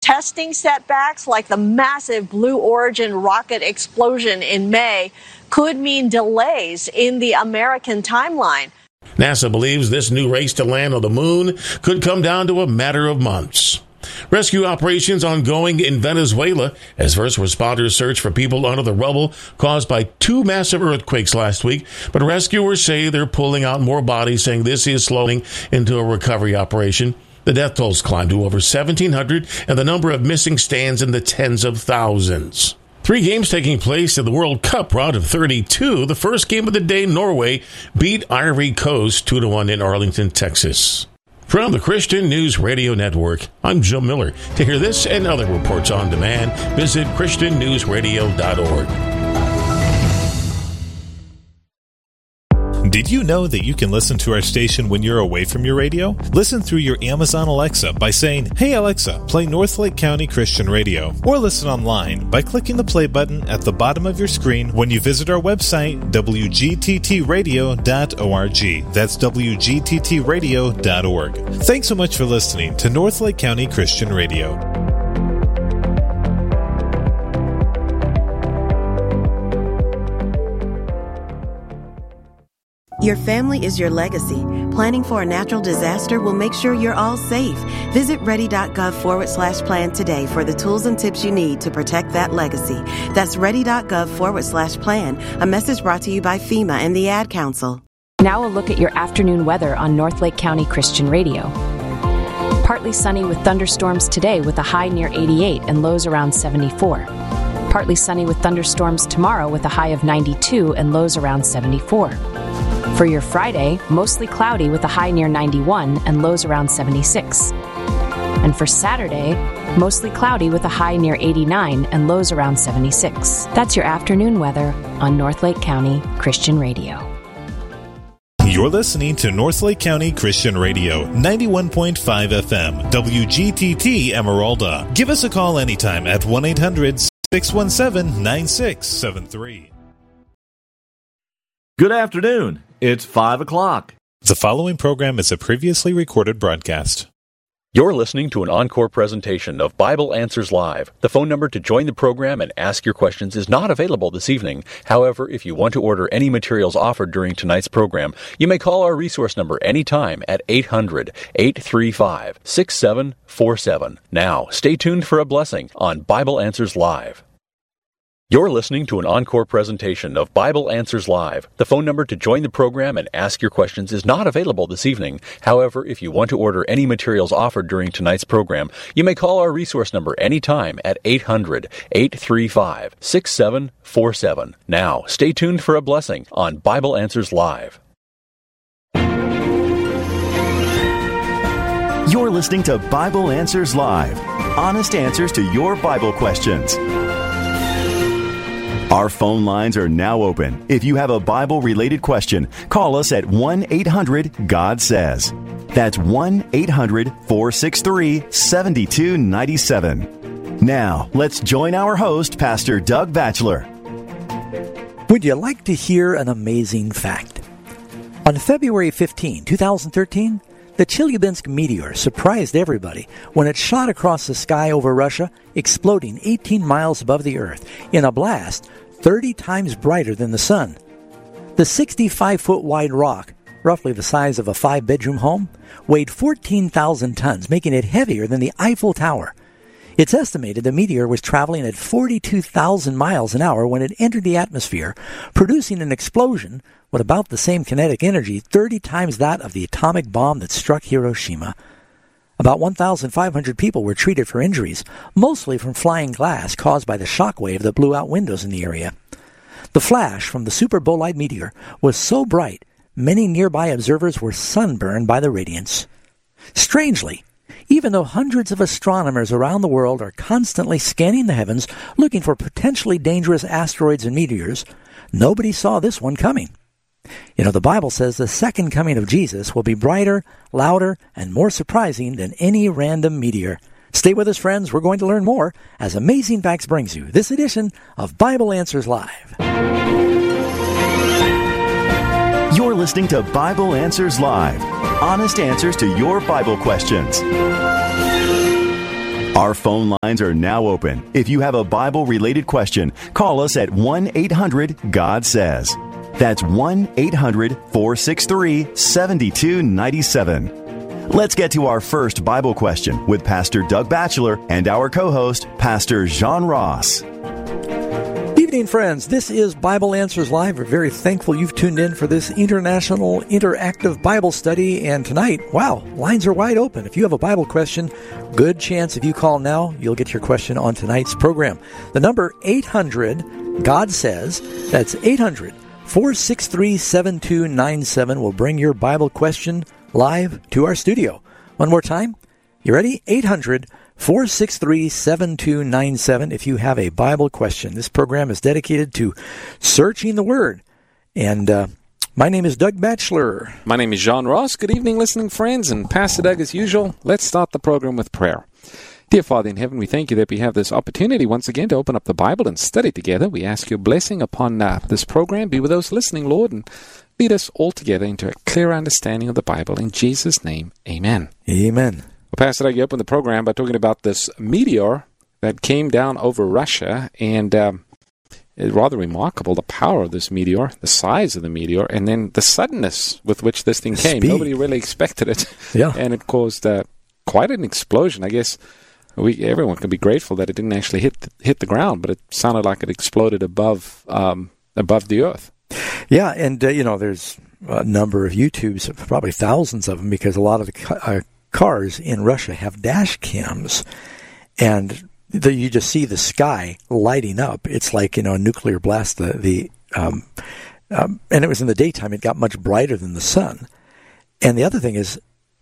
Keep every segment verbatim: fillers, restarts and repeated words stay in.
testing setbacks like the massive Blue Origin rocket explosion in May could mean delays in the American timeline. NASA believes this new race to land on the moon could come down to a matter of months. Rescue operations ongoing in Venezuela as first responders search for people under the rubble caused by two massive earthquakes last week. But rescuers say they're pulling out more bodies, saying this is slowing into a recovery operation. The death tolls climbed to over seventeen hundred, and the number of missing stands in the tens of thousands. Three games taking place in the World Cup round of thirty-two. The first game of the day, Norway beat Ivory Coast two to one in Arlington, Texas. From the Christian News Radio Network, I'm Joe Miller. To hear this and other reports on demand, visit Christian News Radio dot org. Did you know that you can listen to our station when you're away from your radio? Listen through your Amazon Alexa by saying, "Hey Alexa, play Northlake County Christian Radio." Or listen online by clicking the play button at the bottom of your screen when you visit our website, W G T T radio dot org. That's W G T T radio dot org. Thanks so much for listening to Northlake County Christian Radio. Your family is your legacy. Planning for a natural disaster will make sure you're all safe. Visit ready.gov forward slash plan today for the tools and tips you need to protect that legacy. That's ready.gov forward slash plan. A message brought to you by FEMA and the Ad Council. Now a look at your afternoon weather on Northlake County Christian Radio. Partly sunny with thunderstorms today with a high near eighty-eight and lows around seventy-four. Partly sunny with thunderstorms tomorrow with a high of ninety-two and lows around seventy-four. For your Friday, mostly cloudy with a high near ninety-one and lows around seventy-six. And for Saturday, mostly cloudy with a high near eighty-nine and lows around seventy-six. That's your afternoon weather on Northlake County Christian Radio. You're listening to Northlake County Christian Radio, ninety-one point five F M, W G T T Emeralda. Give us a call anytime at one eight hundred six one seven nine six seven three. Good afternoon. It's five o'clock. The following program is a previously recorded broadcast. You're listening to an encore presentation of Bible Answers Live. The phone number to join the program and ask your questions is not available this evening. However, if you want to order any materials offered during tonight's program, you may call our resource number anytime at eight hundred eight three five six seven four seven. Now, stay tuned for a blessing on Bible Answers Live. You're listening to an encore presentation of Bible Answers Live. The phone number to join the program and ask your questions is not available this evening. However, if you want to order any materials offered during tonight's program, you may call our resource number anytime at eight hundred eight three five six seven four seven. Now, stay tuned for a blessing on Bible Answers Live. You're listening to Bible Answers Live. Honest answers to your Bible questions. Our phone lines are now open. If you have a Bible-related question, call us at one eight hundred God says. That's one eight hundred four six three seven two nine seven. Now, let's join our host, Pastor Doug Batchelor. Would you like to hear an amazing fact? On February fifteenth, twenty thirteen, the Chelyabinsk meteor surprised everybody when it shot across the sky over Russia, exploding eighteen miles above the Earth in a blast thirty times brighter than the sun. The sixty-five foot wide rock, roughly the size of a five-bedroom home, weighed fourteen thousand tons, making it heavier than the Eiffel Tower. It's estimated the meteor was traveling at forty-two thousand miles an hour when it entered the atmosphere, producing an explosion with about the same kinetic energy, thirty times that of the atomic bomb that struck Hiroshima. About one thousand five hundred people were treated for injuries, mostly from flying glass caused by the shock wave that blew out windows in the area. The flash from the super bolide meteor was so bright, many nearby observers were sunburned by the radiance. Strangely, even though hundreds of astronomers around the world are constantly scanning the heavens looking for potentially dangerous asteroids and meteors, nobody saw this one coming. You know, the Bible says the second coming of Jesus will be brighter, louder, and more surprising than any random meteor. Stay with us, friends. We're going to learn more as Amazing Facts brings you this edition of Bible Answers Live. You're listening to Bible Answers Live. Honest answers to your Bible questions. Our phone lines are now open. If you have a Bible-related question, call us at one eight hundred God says. That's one eight hundred four six three seven two nine seven. Let's get to our first Bible question with Pastor Doug Batchelor and our co-host, Pastor John Ross. Evening, friends. This is Bible Answers Live. We're very thankful you've tuned in for this international interactive Bible study. And tonight, wow, lines are wide open. If you have a Bible question, good chance if you call now, you'll get your question on tonight's program. The number eight hundred God says, that's eight hundred four six three seven two nine seven will bring your Bible question live to our studio. One more time. You ready? eight hundred four six three seven two nine seven if you have a Bible question. This program is dedicated to searching the Word. And uh, my name is Doug Batchelor. My name is John Ross. Good evening, listening friends. And Pastor Doug, as usual, let's start the program with prayer. Dear Father in heaven, we thank you that we have this opportunity once again to open up the Bible and study together. We ask your blessing upon uh, this program. Be with those listening, Lord, and lead us all together into a clear understanding of the Bible. In Jesus' name, amen. Amen. Well, Pastor Doug, you opened the program by talking about this meteor that came down over Russia, and um, it's rather remarkable, the power of this meteor, the size of the meteor, and then the suddenness with which this thing came. Speed. Nobody really expected it, yeah. And it caused uh, quite an explosion. I guess we everyone can be grateful that it didn't actually hit the, hit the ground, but it sounded like it exploded above um, above the earth. Yeah, and, uh, you know, there's a number of YouTubes, probably thousands of them, because a lot of the ca- uh, cars in Russia have dash cams, and the, you just see the sky lighting up. It's like, you know, a nuclear blast. The, the um, um, and it was in the daytime. It got much brighter than the sun. And the other thing is,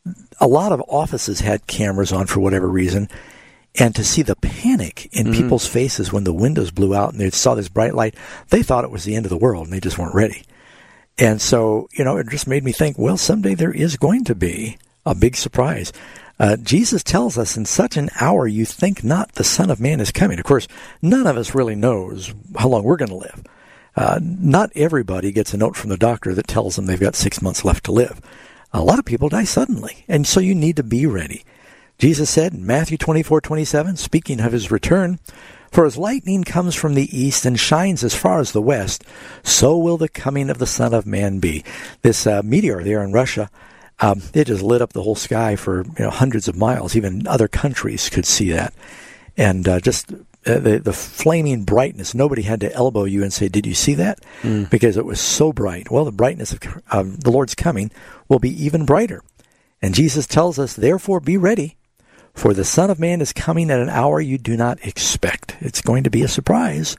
a lot of offices had cameras on for whatever reason, and to see the panic in mm-hmm. people's faces when the windows blew out and they saw this bright light, they thought it was the end of the world, and they just weren't ready. And so, you know, it just made me think, well, someday there is going to be a big surprise. Uh, Jesus tells us, in such an hour you think not, the Son of Man is coming. Of course, none of us really knows how long we're going to live. Uh, not everybody gets a note from the doctor that tells them they've got six months left to live. A lot of people die suddenly, and so you need to be ready. Jesus said in Matthew twenty-four twenty-seven, speaking of his return, "For as lightning comes from the east and shines as far as the west, so will the coming of the Son of Man be." This uh, meteor there in Russia, Um, it just lit up the whole sky for you know hundreds of miles. Even other countries could see that. And uh, just uh, the, the flaming brightness, nobody had to elbow you and say, "Did you see that?" Mm. Because it was so bright. Well, the brightness of uh, the Lord's coming will be even brighter. And Jesus tells us, "Therefore be ready, for the Son of Man is coming at an hour you do not expect." It's going to be a surprise.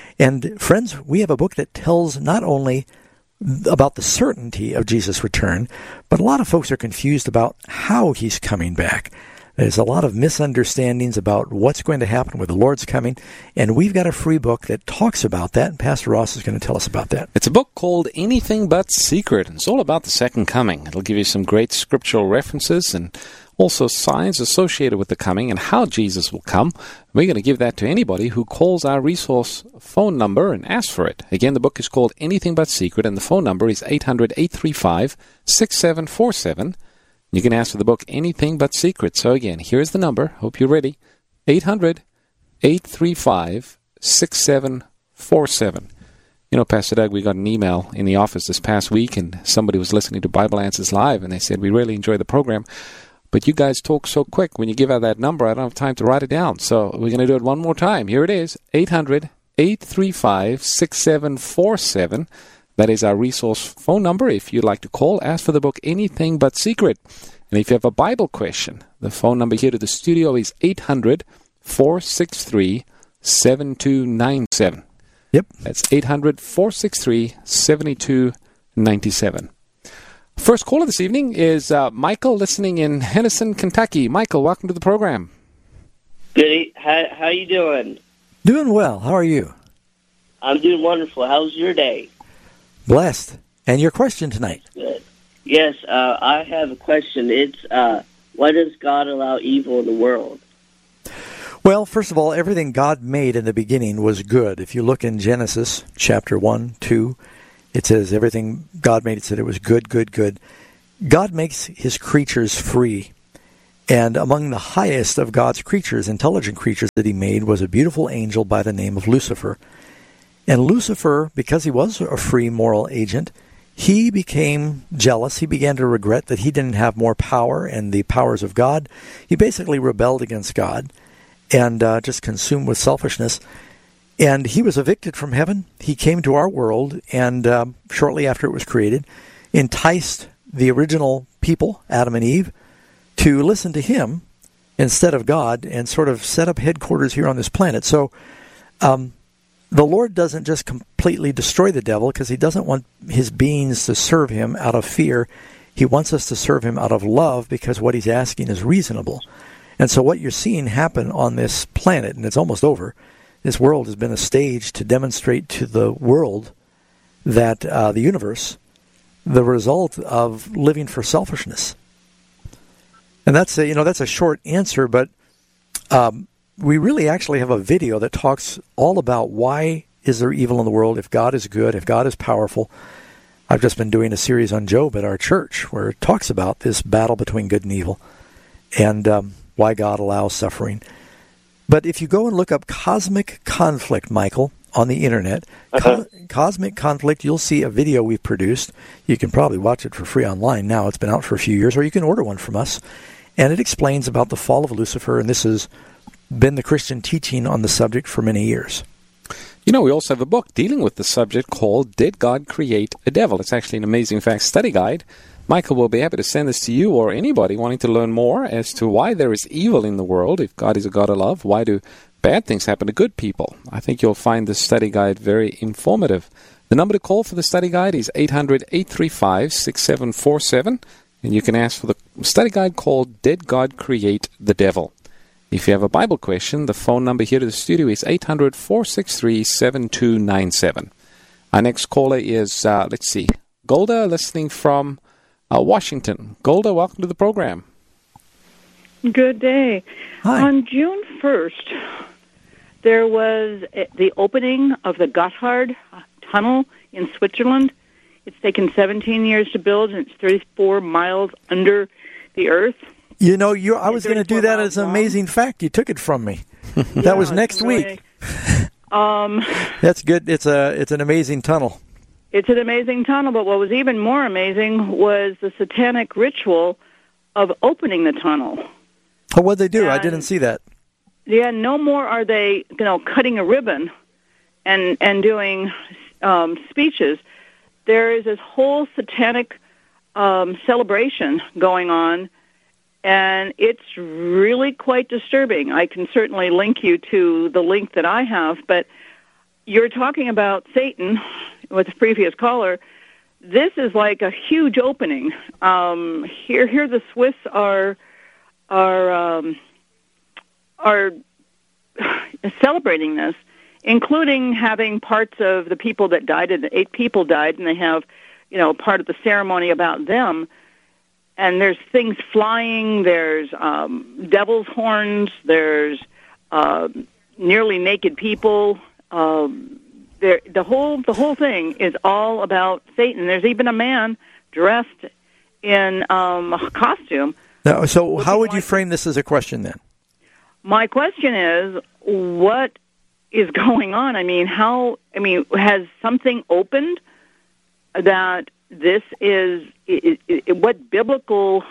And friends, we have a book that tells not only about the certainty of Jesus' return, but a lot of folks are confused about how he's coming back. There's a lot of misunderstandings about what's going to happen with the Lord's coming, and we've got a free book that talks about that, and Pastor Ross is going to tell us about that. It's a book called Anything But Secret, and it's all about the second coming. It'll give you some great scriptural references and also signs associated with the coming and how Jesus will come. We're going to give that to anybody who calls our resource phone number and asks for it. Again, the book is called Anything But Secret, and the phone number is eight hundred eight three five six seven four seven. You can ask for the book Anything But Secret. So again, here's the number. Hope you're ready. eight hundred eight three five six seven four seven. You know, Pastor Doug, we got an email in the office this past week, and somebody was listening to Bible Answers Live, and they said, "We really enjoy the program, but you guys talk so quick. When you give out that number, I don't have time to write it down. So we're going to do it one more time. Here it is, eight hundred eight three five six seven four seven. That is our resource phone number. If you'd like to call, ask for the book Anything But Secret. And if you have a Bible question, the phone number here to the studio is eight hundred four six three seven two nine seven. Yep. That's eight hundred four six three seven two nine seven. First caller this evening is uh, Michael, listening in Henderson, Kentucky. Michael, welcome to the program. Good. How how you doing? Doing well. How are you? I'm doing wonderful. How's your day? Blessed. And your question tonight? Good. Yes, uh, I have a question. It's uh, why does God allow evil in the world? Well, first of all, everything God made in the beginning was good. If you look in Genesis chapter one, two, it says everything God made, it said it was good, good, good. God makes his creatures free. And among the highest of God's creatures, intelligent creatures that he made, was a beautiful angel by the name of Lucifer. And Lucifer, because he was a free moral agent, he became jealous. He began to regret that he didn't have more power and the powers of God. He basically rebelled against God and uh, just consumed with selfishness. And he was evicted from heaven. He came to our world, and uh, shortly after it was created, enticed the original people, Adam and Eve, to listen to him instead of God and sort of set up headquarters here on this planet. So um, the Lord doesn't just completely destroy the devil because he doesn't want his beings to serve him out of fear. He wants us to serve him out of love because what he's asking is reasonable. And so what you're seeing happen on this planet, and it's almost over, this world has been a stage to demonstrate to the world that uh, the universe, the result of living for selfishness. And that's a, you know, that's a short answer, but um, we really actually have a video that talks all about why is there evil in the world, if God is good, if God is powerful. I've just been doing a series on Job at our church where it talks about this battle between good and evil and um, why God allows suffering. But if you go and look up cosmic conflict, Michael, on the internet, uh-huh. Co- cosmic conflict, you'll see a video we've produced. You can probably watch it for free online now. It's been out for a few years, or you can order one from us. And it explains about the fall of Lucifer, and this has been the Christian teaching on the subject for many years. You know, we also have a book dealing with the subject called Did God Create a Devil? It's actually an amazing fact study guide. Michael will be happy to send this to you or anybody wanting to learn more as to why there is evil in the world. If God is a God of love, why do bad things happen to good people? I think you'll find this study guide very informative. The number to call for the study guide is eight hundred, eight three five, six seven four seven, and you can ask for the study guide called Did God Create the Devil? If you have a Bible question, the phone number here to the studio is eight hundred, four six three, seven two nine seven. Our next caller is, uh, let's see, Golda, listening from uh, Washington. Golda, welcome to the program. Good day. Hi. On June first, there was the opening of the Gotthard Tunnel in Switzerland. It's taken seventeen years to build, and it's thirty-four miles under the earth. You know, you I was going to do that as an amazing fact. You took it from me. That yeah, was next really, week. Um, That's good. It's a it's an amazing tunnel. It's an amazing tunnel, but what was even more amazing was the satanic ritual of opening the tunnel. Oh, what'd they do? And, I didn't see that. Yeah, no more are they, you know, cutting a ribbon and and doing um, speeches. There is this whole satanic um, celebration going on, and it's really quite disturbing. I can certainly link you to the link that I have, but you're talking about Satan with the previous caller. This is like a huge opening. Um, here, here the Swiss are are um, are celebrating this, including having parts of the people that died, and eight people died, and they have, you know, part of the ceremony about them. And there's things flying, there's um, devil's horns, there's uh, nearly naked people. Um, there, the whole the whole thing is all about Satan. There's even a man dressed in um, a costume. Now, so how would you frame this as a question then? My question is, what is going on? I mean, how? I mean, has something opened that this is? It, it, what biblical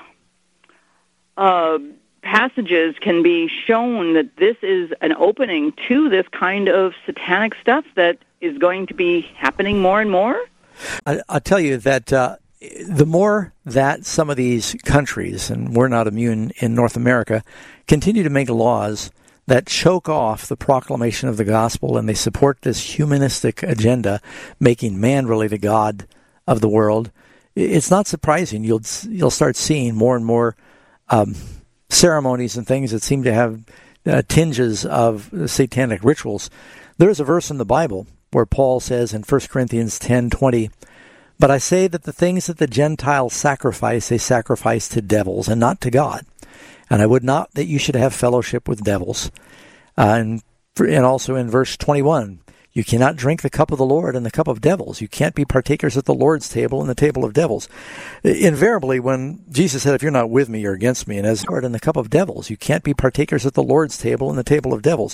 uh, passages can be shown that this is an opening to this kind of satanic stuff that is going to be happening more and more? I, I'll tell you that uh, the more that some of these countries, and we're not immune in North America, continue to make laws that choke off the proclamation of the gospel, and they support this humanistic agenda, making man really the God of the world, it's not surprising. You'll you'll start seeing more and more um, ceremonies and things that seem to have uh, tinges of satanic rituals. There is a verse in the Bible where Paul says in First Corinthians ten twenty, "But I say that the things that the Gentiles sacrifice, they sacrifice to devils and not to God. And I would not that you should have fellowship with devils." Uh, and, and also in verse twenty-one, You cannot drink the cup of the Lord and the cup of devils. You can't be partakers at the Lord's table and the table of devils. Invariably, when Jesus said, if you're not with me, you're against me, and as Lord and the cup of devils, you can't be partakers at the Lord's table and the table of devils.